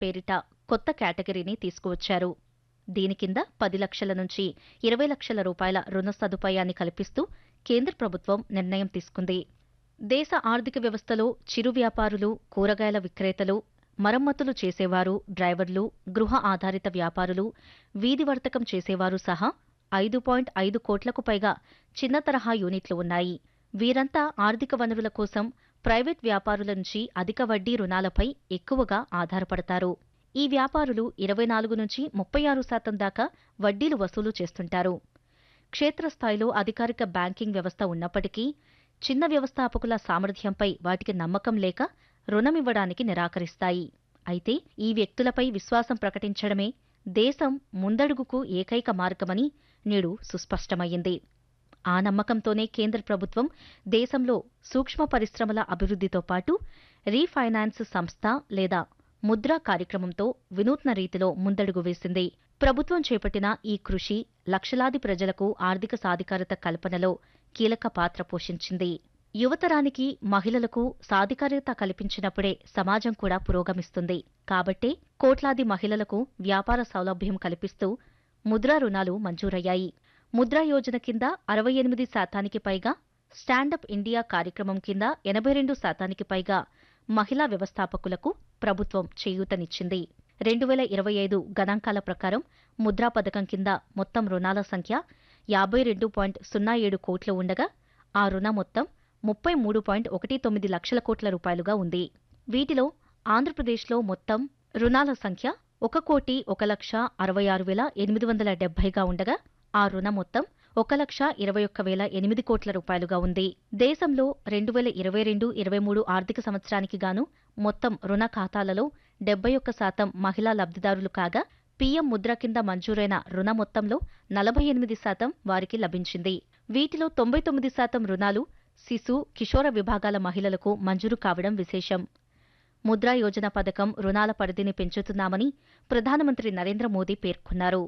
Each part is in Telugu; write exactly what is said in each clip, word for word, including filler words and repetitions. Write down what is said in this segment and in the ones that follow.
పేరిట కొత్త కేటగిరీని తీసుకువచ్చారు. దీని కింద పది లక్షల నుంచి ఇరవై లక్షల రూపాయల రుణ సదుపాయాన్ని కల్పిస్తూ కేంద్ర ప్రభుత్వం నిర్ణయం తీసుకుంది. దేశ ఆర్థిక వ్యవస్థలో చిరు వ్యాపారులు, కూరగాయల విక్రేతలు, మరమ్మతులు చేసేవారు, డ్రైవర్లు, గృహ ఆధారిత వ్యాపారులు, వీధి వర్తకం చేసేవారు సహా ఐదు పాయింట్ ఐదు కోట్లకు పైగా చిన్న తరహా యూనిట్లు ఉన్నాయి. వీరంతా ఆర్థిక వనరుల కోసం ప్రైవేట్ వ్యాపారుల నుంచి అధిక వడ్డీ రుణాలపై ఎక్కువగా ఆధారపడతారు. ఈ వ్యాపారులు ఇరవై నాలుగు నుంచి ముప్పై ఆరు శాతం దాకా వడ్డీలు వసూలు చేస్తుంటారు. క్షేత్రస్థాయిలో అధికారిక బ్యాంకింగ్ వ్యవస్థ ఉన్నప్పటికీ చిన్న వ్యవస్థాపకుల సామర్థ్యంపై వాటికి నమ్మకం లేక రుణమివ్వడానికి నిరాకరిస్తాయి. అయితే ఈ వ్యక్తులపై విశ్వాసం ప్రకటించడమే దేశం ముందడుగుకు ఏకైక మార్గమని నేడు సుస్పష్టమయ్యింది. ఆ నమ్మకంతోనే కేంద్ర ప్రభుత్వం దేశంలో సూక్ష్మ పరిశ్రమల అభివృద్ధితో పాటు రీఫైనాన్స్ సంస్థ లేదా ముద్రా కార్యక్రమంతో వినూత్న రీతిలో ముందడుగు వేసింది. ప్రభుత్వం చేపట్టిన ఈ కృషి లక్షలాది ప్రజలకు ఆర్థిక సాధికారత కల్పనలో కీలక పాత్ర పోషించింది. యువతరానికి, మహిళలకు సాధికారత కల్పించినప్పుడే సమాజం కూడా పురోగమిస్తుంది. కాబట్టే కోట్లాది మహిళలకు వ్యాపార సౌలభ్యం కల్పిస్తూ ముద్రా రుణాలు మంజూరయ్యాయి. ముద్రా యోజన కింద అరవై ఎనిమిది శాతానికి పైగా, స్టాండప్ ఇండియా కార్యక్రమం కింద ఎనభై రెండు శాతానికి పైగా మహిళా వ్యవస్థాపకులకు ప్రభుత్వం చేయూతనిచ్చింది. రెండు వేల ఇరవై ఐదు గణాంకాల ప్రకారం ముద్రా పథకం కింద మొత్తం రుణాల సంఖ్య యాభై రెండు పాయింట్ సున్నా ఏడు కోట్లు ఉండగా ఆ రుణ మొత్తం ముప్పై మూడు పాయింట్ ఒకటి తొమ్మిది లక్షల కోట్ల రూపాయలుగా ఉంది. వీటిలో ఆంధ్రప్రదేశ్లో మొత్తం రుణాల సంఖ్య ఒక కోటి ఒక లక్ష అరవై ఆరు వేల ఎనిమిది వందల డెబ్బైగా ఉండగా ఆ రుణ మొత్తం ఒక లక్ష ఇరవై ఒక్క వేల ఎనిమిది కోట్ల రూపాయలుగా ఉంది. దేశంలో రెండు వేల ఇరవై రెండు ఇరవై మూడు ఆర్థిక సంవత్సరానికి గాను మొత్తం రుణ ఖాతాలలో డెబ్బై ఒక్క శాతం మహిళా లబ్ధిదారులు కాగా పీఎం ముద్ర కింద మంజూరైన రుణ మొత్తంలో నలభై ఎనిమిది శాతం వారికి లభించింది. వీటిలో తొంభై తొమ్మిది శాతం రుణాలు శిశు, కిషోర విభాగాల మహిళలకు మంజూరు కావడం విశేషం. ముద్రా యోజన పథకం రుణాల పరిధిని పెంచుతున్నామని ప్రధానమంత్రి నరేంద్ర మోదీ పేర్కొన్నారు.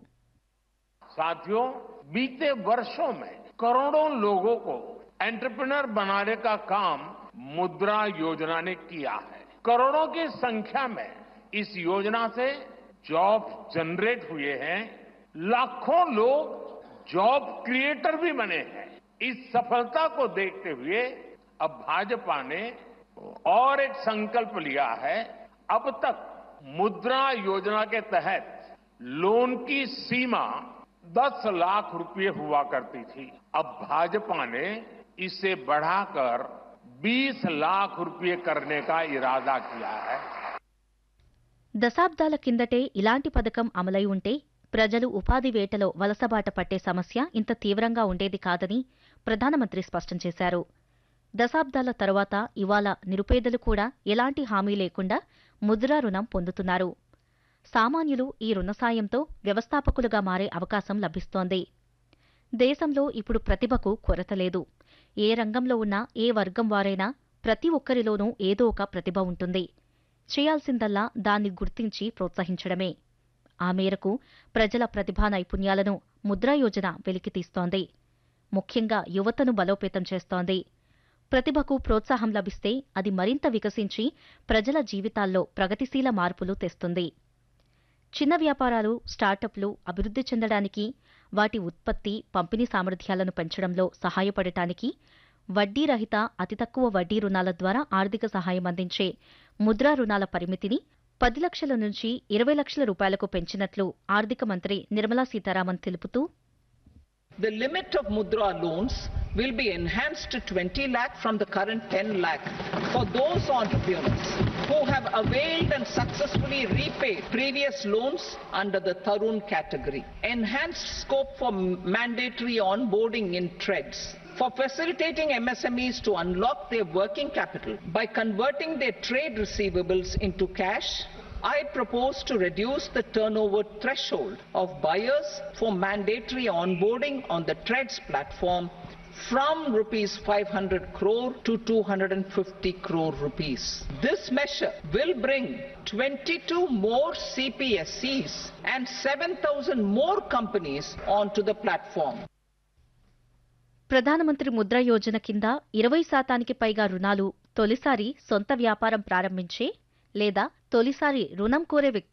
साथियों, बीते वर्षों में करोड़ों लोगों को एंटरप्रेन्योर बनाने का काम मुद्रा योजना ने किया है. करोड़ों की संख्या में इस योजना से जॉब जनरेट हुए हैं. लाखों लोग जॉब क्रिएटर भी बने हैं. इस सफलता को देखते हुए अब भाजपा ने और एक संकल्प लिया है. अब तक मुद्रा योजना के तहत लोन की सीमा दस लाख रुपए हुआ करती थी. अब भाजपा ने इसे बढ़ाकर बीस लाख रुपए करने का इरादा किया है. దశాబ్దాల కిందటే ఇలాంటి పథకం అమలై ఉంటే ప్రజలు ఉపాధి వేటలో వలసబాట పట్టే సమస్య ఇంత తీవ్రంగా ఉండేది కాదని ప్రధానమంత్రి స్పష్టం చేశారు. దశాబ్దాల తరువాత ఇవాళ నిరుపేదలు కూడా ఎలాంటి హామీ లేకుండా ముద్రా రుణం పొందుతున్నారు. సామాన్యులు ఈ రుణ సాయంతో వ్యవస్థాపకులుగా మారే అవకాశం లభిస్తోంది. దేశంలో ఇప్పుడు ప్రతిభకు కొరత లేదు. ఏ రంగంలో ఉన్నా, ఏ వర్గం వారైనా ప్రతి ఒక్కరిలోనూ ఏదో ఒక ప్రతిభ ఉంటుంది. చేయాల్సిందల్లా దాన్ని గుర్తించి ప్రోత్సహించడమే. ఆ మేరకు ప్రజల ప్రతిభా నైపుణ్యాలను ముద్రా యోజన వెలికితీస్తోంది. ముఖ్యంగా యువతను బలోపేతం చేస్తోంది. ప్రతిభకు ప్రోత్సాహం లభిస్తే అది మరింత వికసించి ప్రజల జీవితాల్లో ప్రగతిశీల మార్పులు తెస్తుంది. చిన్న వ్యాపారాలు, స్టార్టప్లు అభివృద్ధి చెందడానికి, వాటి ఉత్పత్తి, పంపిణీ సామర్థ్యాలను పెంచడంలో సహాయపడటానికి వడ్డీ రహిత, అతి తక్కువ వడ్డీ రుణాల ద్వారా ఆర్థిక సహాయం అందించే ముద్రా రుణాల పరిమితిని పది లక్షల నుంచి ఇరవై లక్షల రూపాయలకు పెంచినట్లు ఆర్థిక మంత్రి నిర్మలా సీతారామన్ తెలుపుతూ, The limit of Mudra loans will be enhanced to twenty lakh from the current ten lakh for those entrepreneurs who have availed and successfully repaid previous loans under the Tarun category. Enhanced scope for mandatory onboarding in TReDS. For facilitating M S M Es to unlock their working capital by converting their trade receivables into cash, I propose to reduce the turnover threshold of buyers for mandatory onboarding on the TReDS platform from rupees five hundred crore to two hundred fifty crore rupees. This measure will bring twenty-two more C P S Cs and seven thousand more companies onto the platform. ప్రధానమంత్రి ముద్రా యోజన కింద ఇరవై శాతానికి పైగా రుణాలు తొలిసారి సొంత వ్యాపారం ప్రారంభించే లేదా తొలిసారి రుణం కోరే వ్యక్తి